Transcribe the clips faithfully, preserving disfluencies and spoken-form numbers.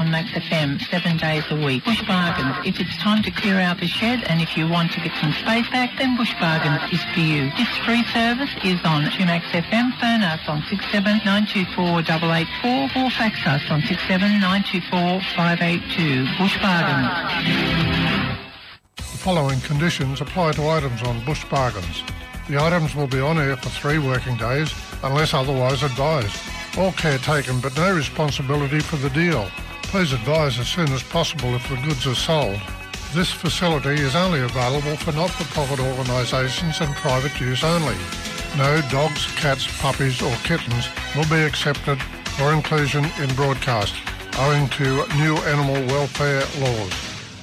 on Max F M seven days a week. Bush Bargains. If it's time to clear out the shed and if you want to get some space back, then Bush Bargains is for you. This free service is on Max F M. Phone us on six seven nine two four eight eight four or fax us on six seven nine two four five eight two. Bush Bargains. The following conditions apply to items on Bush Bargains. The items will be on air for three working days unless otherwise advised. All care taken but no responsibility for the deal. Please advise as soon as possible if the goods are sold. This facility is only available for not-for-profit organisations and private use only. No dogs, cats, puppies or kittens will be accepted for inclusion in broadcast, owing to new animal welfare laws.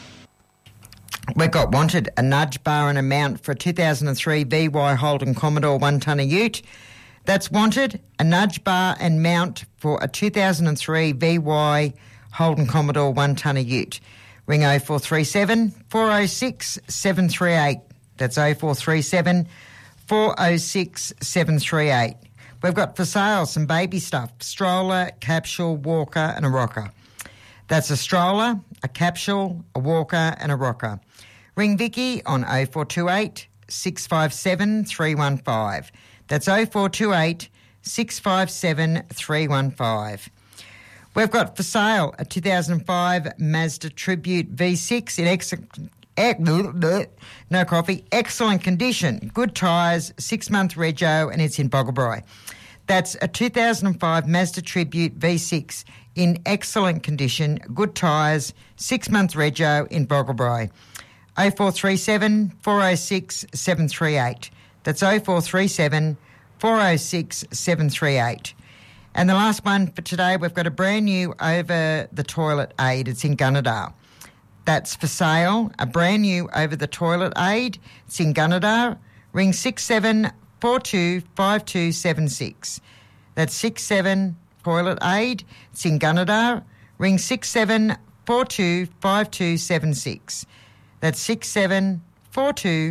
We've got wanted a nudge bar and a mount for a two thousand three V Y Holden Commodore one-tonner ute. That's wanted a nudge bar and mount for a two thousand three V Y Holden Commodore one-tonner ute. Ring oh four three seven, four oh six, seven three eight. That's oh four three seven, four oh six, seven three eight. We've got for sale some baby stuff, stroller, capsule, walker and a rocker. That's a stroller, a capsule, a walker and a rocker. Ring Vicky on oh four two eight, six five seven, three one five. That's oh four two eight, six five seven, three one five. We've got for sale a two thousand five Mazda Tribute V six in excellent, no coffee, excellent condition, good tyres, six-month rego, and it's in Boggabri. That's a two thousand five Mazda Tribute V six in excellent condition, good tyres, six-month rego in Boggabri. oh four three seven, four oh six, seven three eight. That's oh four three seven, four oh six, seven three eight. And the last one for today, we've got a brand new over-the-toilet aid. It's in Gunnedah. That's for sale, a brand new over-the-toilet aid. It's in Gunnedah. Ring six seven four two five two seven six. That's six seven toilet aid. It's in Gunnedah. Ring six seven four two five two seven six. That's six seven four two